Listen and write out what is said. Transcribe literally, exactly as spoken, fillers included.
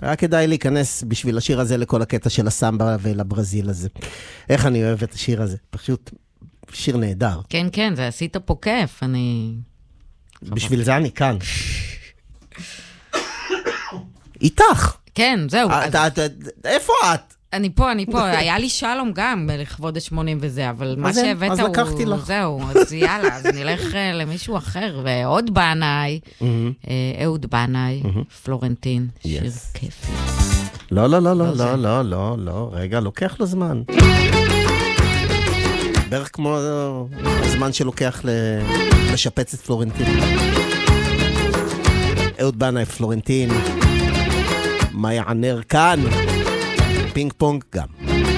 היה כדאי להיכנס בשביל השיר הזה לכל הקטע של הסמבה ולברזיל הזה. איך אני אוהב את השיר הזה. פשוט שיר נהדר. כן, כן, זה עשית פה כיף, אני... בשביל זה אני כאן. איתך. כן, זהו. איפה את? אני פה, אני פה. היה לי שלום גם לכבוד ה-שמונים וזה, אבל מה שהבאת הוא... זהו, אז יאללה, אז נלך למישהו אחר. ועוד בנאי, אהוד בנאי, פלורנטין, שיר כיפי. לא, לא, לא, לא, לא, לא, לא, לא, רגע, לוקח לו זמן. בערך כמו הזמן שלוקח לשפץ את פלורנטין. אהוד בנאי, פלורנטין, מה יענר כאן? פינג פונג גם.